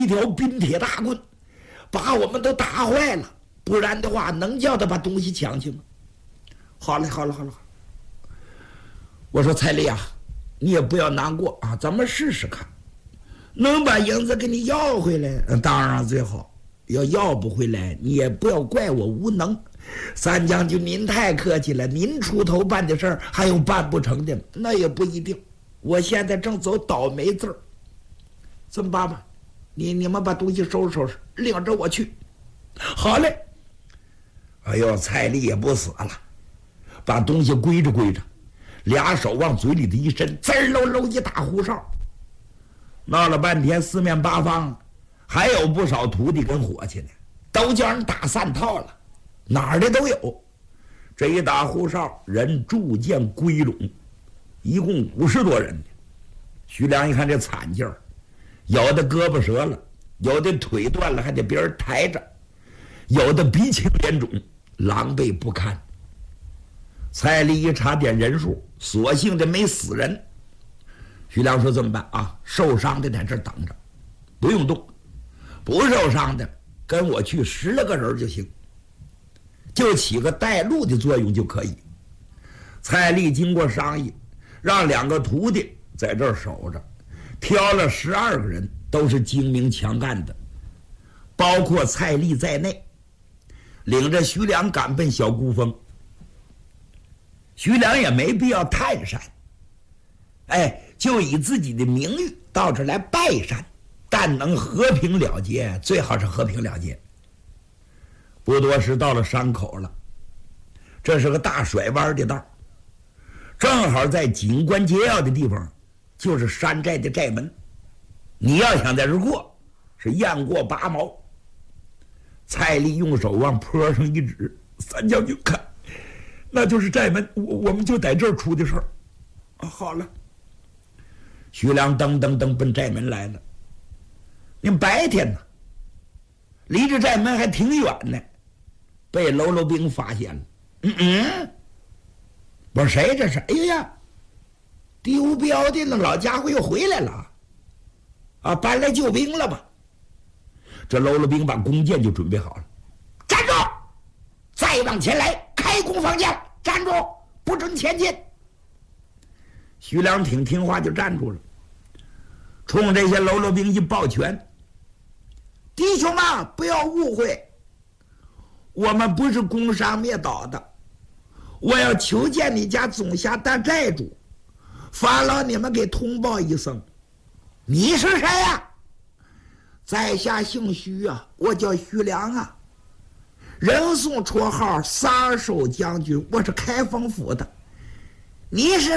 一条冰铁大棍，把我们都打坏了。不然的话，能叫他把东西抢去吗？好了，我说彩丽啊，你也不要难过啊，咱们试试看，能把银子给你要回来，当然最好。要不回来，你也不要怪我无能。三将军您太客气了，您出头办的事儿还有办不成的，那也不一定。我现在正走倒霉字儿，这么办吧？你们把东西收拾收拾，领着我去。好嘞。哎呦，蔡丽也不死了，把东西归着，俩手往嘴里的一伸，滋喽喽一打胡哨，闹了半天，四面八方还有不少徒弟跟伙计呢，都叫人打散套了，哪儿的都有。这一打胡哨，人逐渐归拢，一共50多人呢。徐良一看这惨劲儿，有的胳膊折了，有的腿断了，还得别人抬着，有的鼻青脸肿，狼狈不堪。蔡丽一查点人数，所幸的没死人。徐良说：“怎么办啊？受伤的在这儿等着，不用动；不受伤的跟我去10来个人就行，就起个带路的作用就可以。”蔡丽经过商议，让2个徒弟在这儿守着，挑了12个人，都是精明强干的，包括蔡丽在内，领着徐良赶奔小孤峰。徐良也没必要探山，就以自己的名誉到这儿来拜山，但能和平了结，最好是和平了结。不多时到了山口了，这是个大甩弯的道，正好在景观街要的地方，就是山寨的寨门。你要想在这儿过，是雁过拔毛。蔡丽用手往坡上一指：“三将军看，那就是寨门，我们就在这儿出的事儿。”好了。徐良噔奔寨门来了。你白天呢，离着寨门还挺远呢，被喽啰兵发现了。我说谁这是？哎呀，丢镖的那老家伙又回来了啊！搬来救兵了吧？这喽啰兵把弓箭就准备好了。站住！再往前来，开弓放箭！站住，不准前进！徐良挺听话就站住了，冲这些喽啰兵一抱拳：“弟兄们，不要误会，我们不是攻杀灭岛的，我要求见你家总辖大寨主，烦劳你们给通报一声。”“你是谁呀？”“在下姓徐啊，我叫徐良啊，人送绰号撒手将军，我是开封府的。你是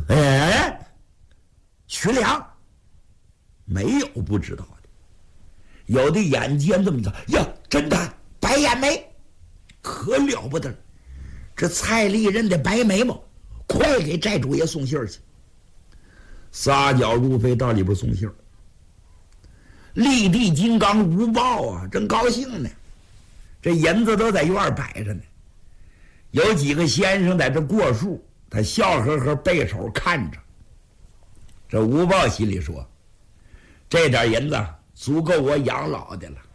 徐良？没有不知道的，有的眼尖这么着呀，真的白眼眉，可了不得了。这蔡丽认的白眉毛，快给寨主爷送信去。”撒脚入飞到里边送信。立地金刚吴豹啊，正高兴呢，这银子都在院摆着呢。有几个先生在这过数，他笑呵呵背手看着。这吴豹心里说：“这点银子足够我养老的了。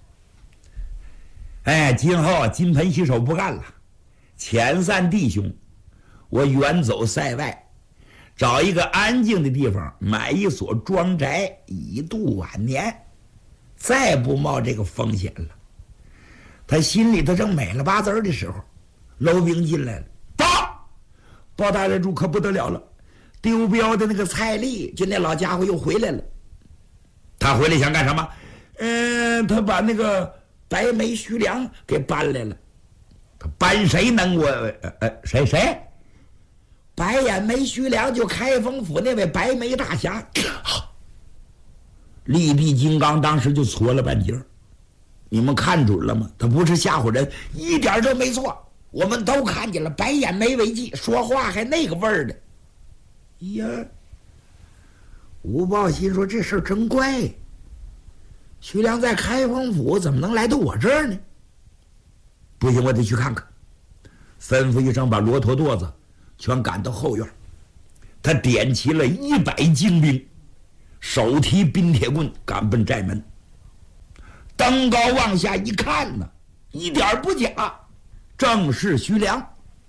今后金盆洗手不干了，遣散弟兄，我远走塞外，找一个安静的地方，买一所庄宅，以度晚年，再不冒这个风险了。”他心里头正美了巴滋的时候，喽兵进来了。包大人主可不得了了，丢镖的那个蔡丽，就那老家伙又回来了。他回来想干什么？他把那个白眉徐良给搬来了。他搬谁能我谁？白眼眉徐良，就开封府那位白眉大侠。立地金刚当时就搓了半截。你们看准了吗？他不是吓唬人，一点都没错。我们都看见了，白眼眉为髻，说话还那个味儿的。呀，吴豹心说这事儿真怪，徐良在开封府怎么能来到我这儿呢？不行，我得去看看。吩咐一声，把骆驼垛子全赶到后院。他点齐了100精兵，手提冰铁棍赶奔寨门。 登高往下一看呢，一点不假，正是徐良。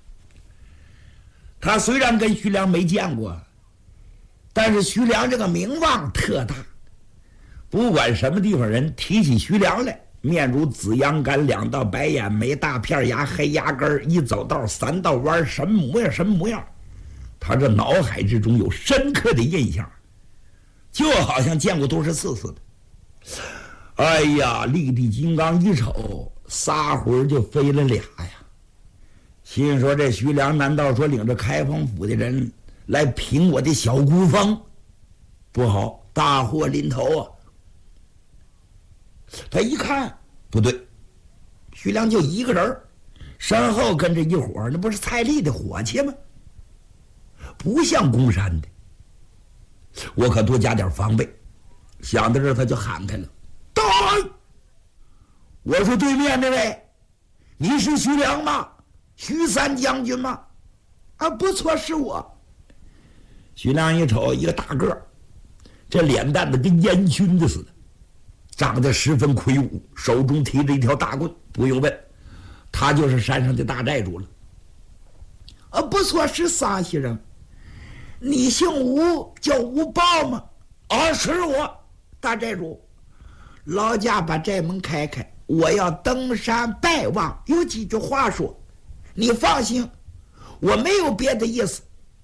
他虽然跟徐良没见过，但是徐良这个名望特大，不管什么地方人提起徐良来，面如紫阳干，两道白眼，没大片牙，黑牙根，一走道三道弯，什么模样什么模样，他这脑海之中有深刻的印象，就好像见过多少次似的。哎呀，立地金刚一瞅，仨魂就飞了俩呀！心说这徐良难道说领着开封府的人来平我的小孤峰？不好，大祸临头啊！他一看不对，徐良就一个人，身后跟着一伙，那不是蔡丽的伙计吗？不像公山的，我可多加点防备。想到这，他就喊开了：“到！”我说：“对面那位，你是徐良吗？徐三将军吗？”“啊，不错，是我。”徐良一瞅，一个大个儿，这脸蛋子跟烟熏的似的，长得十分魁梧，手中提着一条大棍。不用问，他就是山上的大寨主了。“啊，不错，是桑先生。你姓吴，叫吴豹吗？”“啊，是我。大寨主，劳驾把寨门开开，我要登山拜望，有几句话说。你放心，我没有别的意思。”“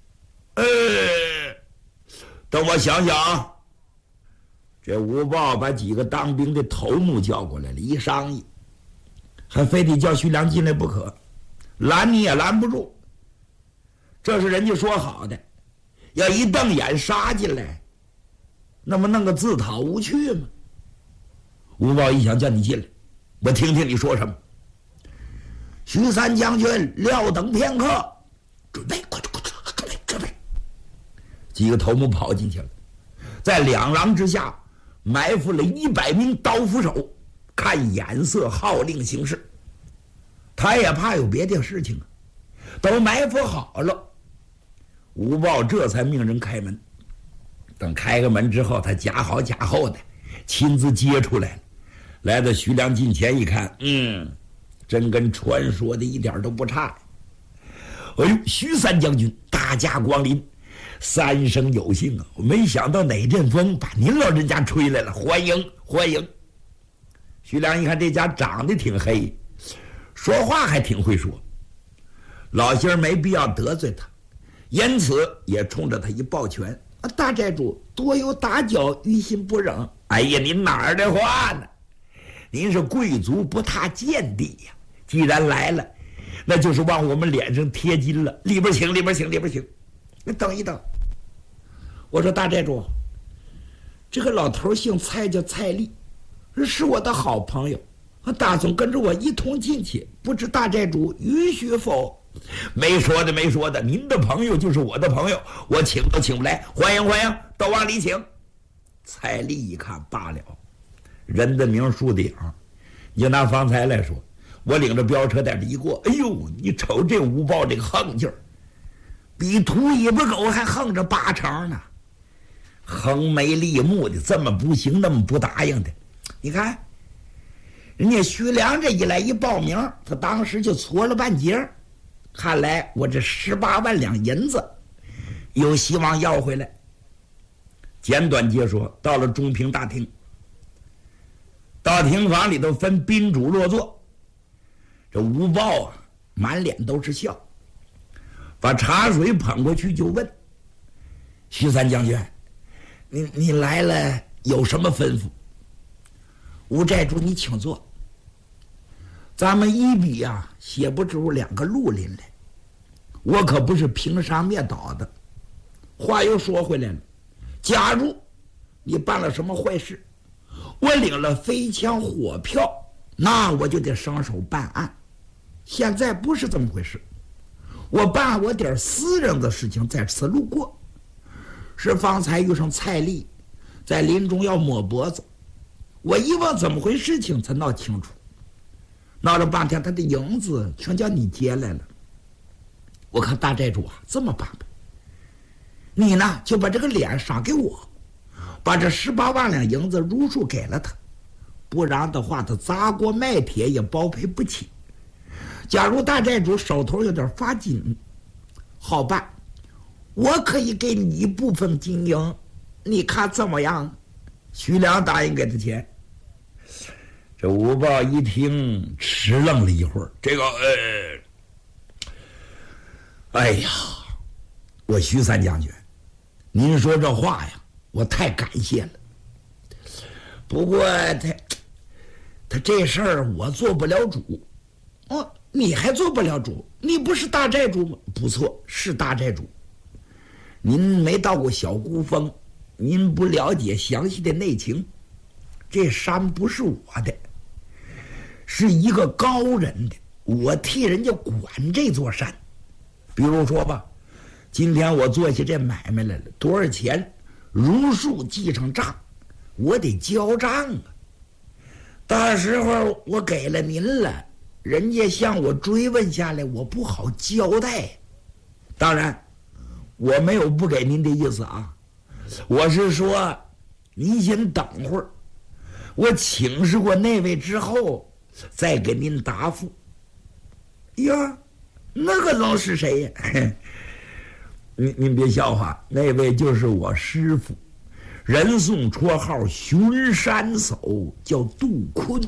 等我想想。”这吴豹把几个当兵的头目叫过来了，一商议，还非得叫徐良进来不可，拦你也拦不住。这是人家说好的，要一瞪眼杀进来，那么弄个自讨无趣吗？吴豹一想，叫你进来，我听听你说什么。徐三将军，料等片刻，准备，快准备。几个头目跑进去了，在两廊之下埋伏了100名刀斧手，看眼色号令行事。他也怕有别的事情啊，都埋伏好了。吴豹这才命人开门。等开个门之后，他假好假后的亲自接出来了。来到徐良近前一看，真跟传说的一点都不差。哎呦，徐三将军，大驾光临，三生有幸啊！我没想到哪阵风把您老人家吹来了，欢迎欢迎。徐良一看这家长得挺黑，说话还挺会说，老星儿没必要得罪他，因此也冲着他一抱拳：“大寨主多有打搅，于心不忍。”“哎呀，您哪儿的话呢？您是贵族不踏贱地呀！既然来了，那就是往我们脸上贴金了。里边请，里边请，里边请。你等一等。”我说：“大寨主，这个老头姓蔡，叫蔡丽，是我的好朋友，打算跟着我一同进去，不知大寨主允许否？”“没说的，没说的，您的朋友就是我的朋友，我请都请不来，欢迎欢迎，都往里请。”蔡丽一看罢了，人的名树的影，你就拿方才来说，我领着飙车在这一过，哎呦，你瞅这吴豹这个横劲儿，比土尾巴狗还横着8成呢，横眉立目的，这么不行那么不答应的。你看人家徐良这一来一报名，他当时就搓了半截，看来我这18万两银子有希望要回来。简短截说，到了中平大厅，到厅房里头分宾主落座。这吴豹啊，满脸都是笑，把茶水捧过去就问：“徐三将军，你来了有什么吩咐？”“吴寨主，你请坐。咱们一笔啊写不出2个绿林来，我可不是凭啥灭倒的。话又说回来了，假如你办了什么坏事，我领了飞枪火票，那我就得上手办案。现在不是这么回事，我办我点私人的事情，在此路过，是方才遇上蔡丽在林中要抹脖子，我一问怎么回事情才闹清楚，闹了半天他的银子全叫你接来了。我看大寨主啊，这么办吧，你呢就把这个脸赏给我，把这18万两银子如数给了他， 不然的话他砸锅卖铁也保赔不起。假如大债主手头有点罚金，好办，我可以给你一部分金银，你看怎么样？徐良答应给他钱。这吴豹一听，迟愣了一会儿。哎呀，我徐三将军，您说这话呀，我太感谢了。不过他这事儿我做不了主。哦，你还做不了主？你不是大债主吗？不错，是大债主。您没到过小孤峰，您不了解详细的内情。这山不是我的，是一个高人的，我替人家管这座山。比如说吧，今天我做起这买卖来了，多少钱如数记上账，我得交账啊。到时候我给了您了，人家向我追问下来，我不好交代。当然我没有不给您的意思啊，我是说您先等会儿，我请示过那位之后再给您答复。呀，那个能是谁呀？您别笑话，那位就是我师傅，人送绰号巡山叟，叫杜坤。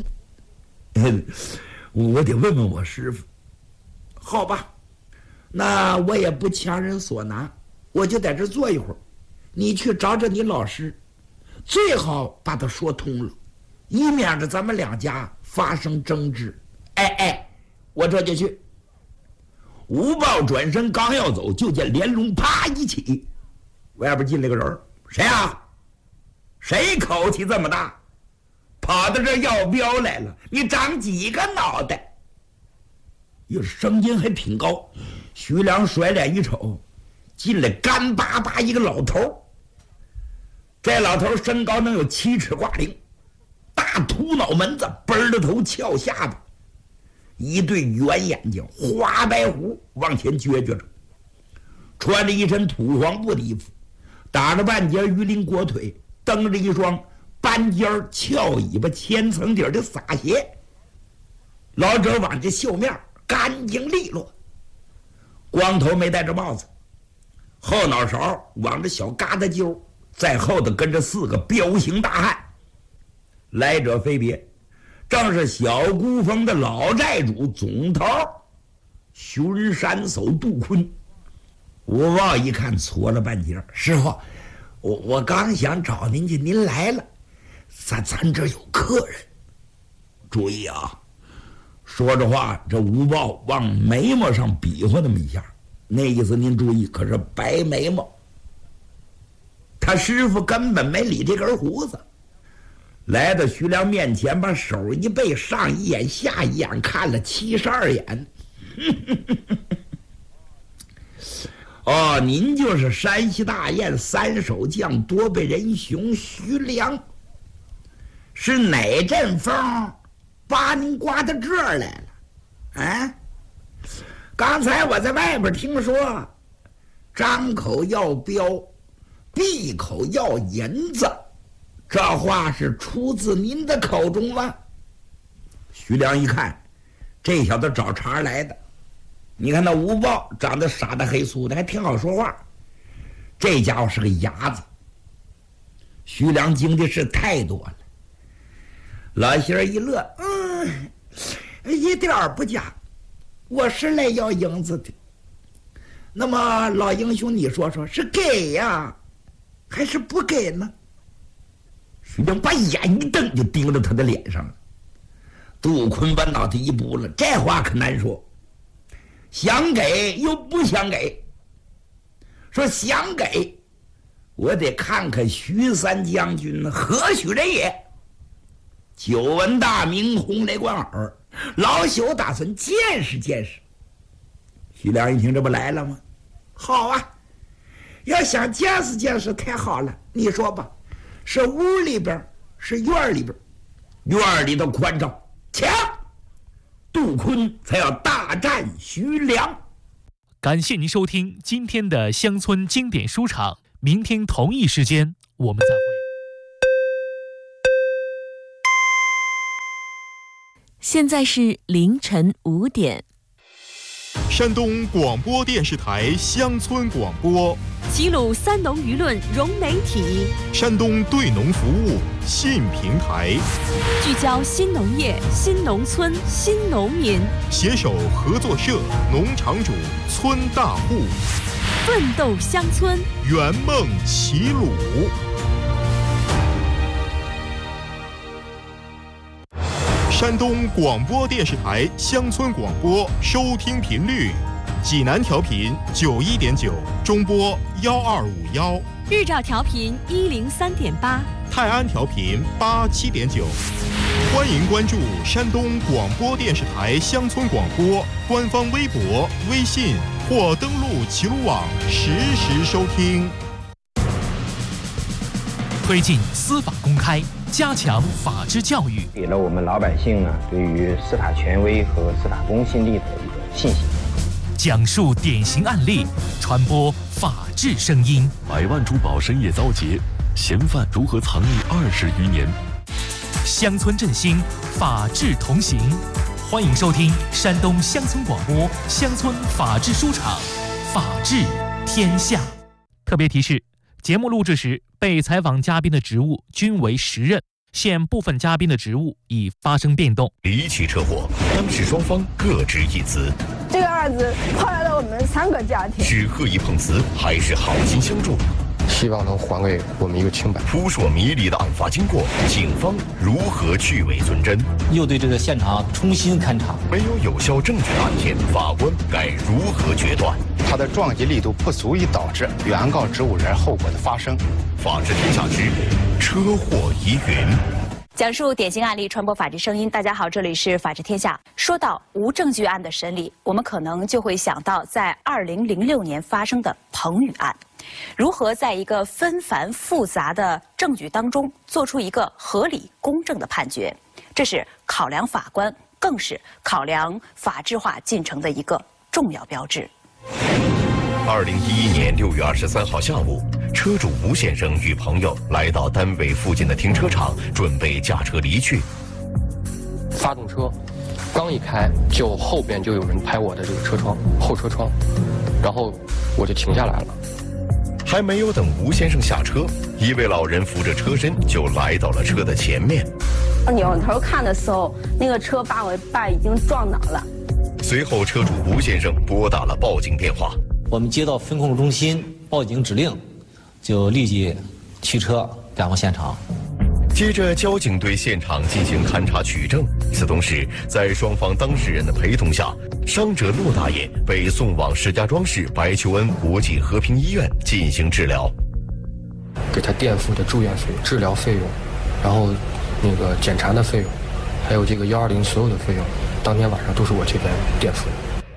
我得问问我师傅。好吧，那我也不强人所难，我就在这坐一会儿。你去找找你老师，最好把他说通了，以免着咱们两家发生争执。我这就去。吴豹转身刚要走，就见连龙啪一起，外边进来个人。谁啊？谁口气这么大，跑到这要镖来了？你长几个脑袋？哟，声音还挺高。徐良甩脸一瞅，进来干巴巴一个老头。这老头身高能有7尺挂零，大秃脑门子，奔着头，翘下巴，一对圆眼睛，花白胡往前撅着，穿着一身土黄布的衣服，打着半截鱼鳞裹腿，蹬着一双半截翘尾巴千层底的洒鞋，老者挽着袖面，干净利落，光头没戴着帽子，后脑勺挽着小疙瘩揪，在后头跟着4个彪形大汉。来者非别，正是小孤峰的老债主总头巡山叟杜坤。吴豹一看搓了半截，师傅，我刚想找您去，您来了，咱这有客人。注意啊！说着话，这吴豹往眉毛上比划那么一下，那意思您注意，可是白眉毛。他师傅根本没理这根胡子，来到徐良面前，把手一背，上一眼下一眼，看了72眼。哦，您就是山西大雁3手将多倍人雄徐良，是哪阵风把您刮到这儿来了？啊！刚才我在外边听说，张口要镖，闭口要银子，这话是出自您的口中吗？徐良一看，这小子找茬来的。你看那吴豹长得傻的黑粗的，还挺好说话，这家伙是个伢子。徐良经的事太多了。老仙儿一乐，一点儿不假，我是来要银子的。那么老英雄，你说说，是给呀，还是不给呢？徐良把眼一瞪，就盯着他的脸上了。杜坤把脑袋一拨了，这话可难说，想给又不想给。说想给，我得看看徐三将军何许人也。久闻大名，红雷贯耳，老朽打算见识见识。徐良一听，这不来了吗？好啊，要想见识见识，太好了。你说吧，是屋里边，是院里边？院里头宽敞，强，杜坤才要大战徐良。 感谢您收听今天的乡村经典书场，明天同一时间我们再会。 现在是凌晨5点。 山东广播电视台乡村广播， 齐鲁三农舆论融媒体， 山东对农服务新平台， 聚焦新农业、新农村、新农民， 携手合作社、农场主、村大户， 奋斗乡村， 圆梦齐鲁。山东广播电视台乡村广播收听频率：济南调频91.9，中波1251； 日照调频103.8， 泰安调频87.9。欢迎关注山东广播电视台乡村广播官方微博、微信，或登录齐鲁网实时收听。 推进司法公开，加强法治教育， 给了我们老百姓呢对于司法权威和司法公信力的一个信心。 讲述典型案例，传播法治声音。 百万珠宝深夜遭劫，嫌犯如何藏匿20余年？ 乡村振兴，法治同行。欢迎收听山东乡村广播乡村法治书场，法治天下。特别提示：节目录制时，被采访嘉宾的职务均为实任，现部分嘉宾的职务已发生变动。 离奇车祸，当事双方各执一词。 这个案子抛来了我们3个家庭， 是恶意碰瓷，还是好心相助？ 希望能还给我们一个清白。 扑朔迷离的案发经过，警方如何去伪存真？ 又对这个现场重新勘查。 没有有效证据的案件，法官该如何决断？ 他的撞击力度不足以导致原告植物人后果的发生。 法治天下之车祸疑云， 讲述典型案例，传播法治声音。大家好，这里是法治天下。说到无证据案的审理，我们可能就会想到在2006年发生的彭宇案。如何在一个纷繁复杂的证据当中做出一个合理公正的判决，这是考量法官，更是考量法治化进程的一个重要标志。 2011年6月23号下午，车主吴先生与朋友来到单位附近的停车场，准备驾车离去。 发动车，刚一开，就后边就有人拍我的这个车窗，后车窗，然后我就停下来了。 还没有等吴先生下车，一位老人扶着车身就来到了车的前面。 扭头看的时候，那个车把我爸已经撞倒了。 随后，车主吴先生拨打了报警电话。 我们接到分控中心报警指令，就立即驱车赶往现场。 接着，交警对现场进行勘查取证。此同时，在双方当事人的陪同下，伤者陆大爷被送往石家庄市白求恩国际和平医院进行治疗。 给他垫付的住院费、治疗费用，然后那个检查的费用，还有这个120所有的费用，当天晚上都是我这边垫付的。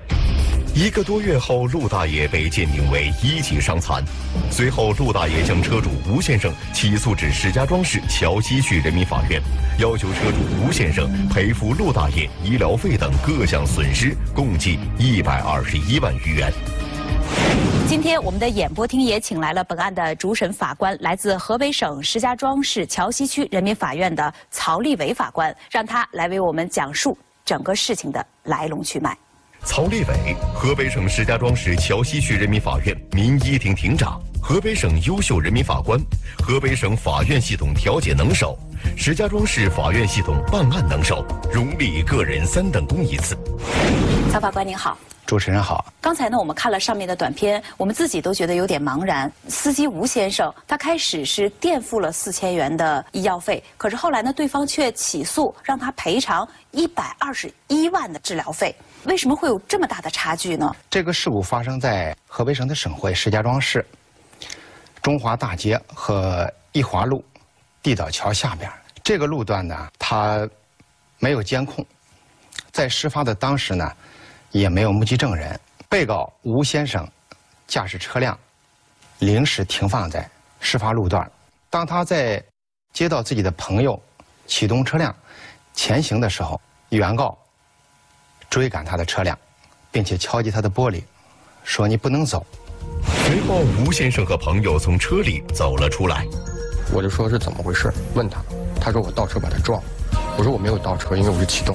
1个多月后，陆大爷被鉴定为1级伤残。随后，陆大爷将车主吴先生起诉至石家庄市桥西区人民法院，要求车主吴先生赔付陆大爷医疗费等各项损失，共计121万余元。 今天我们的演播厅也请来了本案的主审法官，来自河北省石家庄市桥西区人民法院的曹立伟法官，让他来为我们讲述整个事情的来龙去脉。 曹立伟，河北省石家庄市桥西区人民法院民一庭庭长，河北省优秀人民法官，河北省法院系统调解能手，石家庄市法院系统办案能手，荣立个人3等功1次。 曹法官您好。 主持人好。 刚才呢，我们看了上面的短片，我们自己都觉得有点茫然。司机吴先生，他开始是垫付了4000元的医药费，可是后来呢，对方却起诉让他赔偿121万的治疗费。为什么会有这么大的差距呢？ 这个事故发生在河北省的省会石家庄市中华大街和义华路地道桥下边。这个路段呢，它没有监控，在事发的当时呢，也没有目击证人。被告吴先生驾驶车辆临时停放在事发路段，当他在接到自己的朋友启动车辆前行的时候，原告追赶他的车辆，并且敲击他的玻璃，说你不能走。 随后，吴先生和朋友从车里走了出来。 我就说是怎么回事，问他，他说我倒车把他撞了。我说我没有倒车，因为我是启动。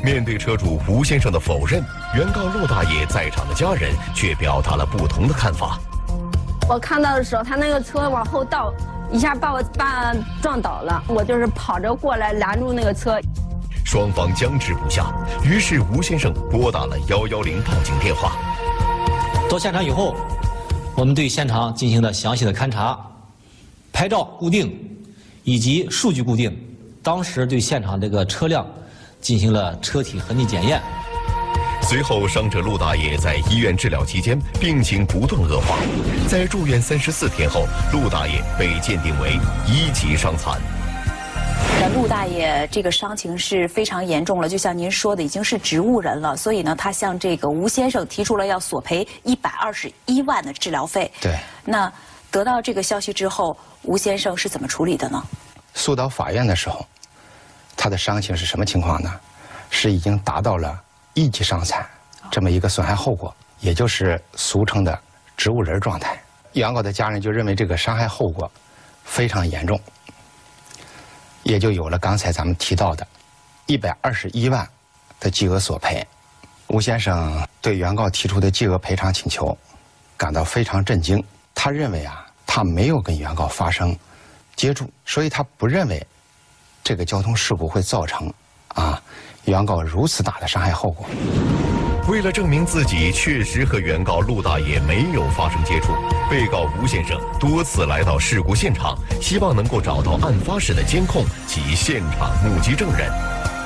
面对车主吴先生的否认，原告陆大爷在场的家人却表达了不同的看法。 我看到的时候，他那个车往后倒，一下把我爸撞倒了，我就是跑着过来拦住那个车。 双方僵持不下，于是吴先生拨打了110报警电话。 到现场以后，我们对现场进行了详细的勘查，拍照固定以及数据固定。当时对现场这个车辆进行了车体痕迹检验。 随后，伤者陆大爷在医院治疗期间病情不断恶化，在住院34天后，陆大爷被鉴定为1级伤残。 那陆大爷这个伤情是非常严重了，就像您说的，已经是植物人了，所以呢，他向这个吴先生提出了要索赔121万的治疗费。 对。 那得到这个消息之后，吴先生是怎么处理的呢？ 诉到法院的时候，他的伤情是什么情况呢？是已经达到了1级伤残这么一个损害后果，也就是俗称的植物人状态。原告的家人就认为这个伤害后果非常严重，也就有了刚才咱们提到的121万的巨额索赔。吴先生对原告提出的巨额赔偿请求感到非常震惊，他认为他没有跟原告发生接触，所以他不认为这个交通事故会造成原告如此大的伤害后果。 为了证明自己确实和原告陆大爷没有发生接触，被告吴先生多次来到事故现场，希望能够找到案发时的监控及现场目击证人。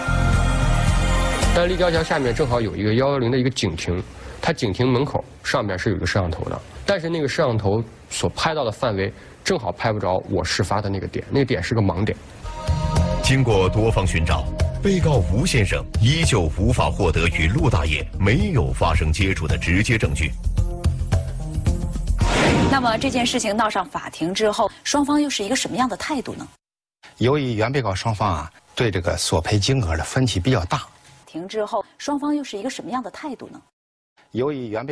但立交桥下面正好有一个110的一个警亭，它警亭门口上面是有一个摄像头的，但是那个摄像头所拍到的范围正好拍不着我事发的那个点，那个点是个盲点。 经过多方寻找，被告吴先生依旧无法获得与陆大爷没有发生接触的直接证据。 那么这件事情闹上法庭之后，双方又是一个什么样的态度呢？ 由于原被告双方对这个索赔金额的分歧比较大， 庭之后，双方又是一个什么样的态度呢？ 由于原被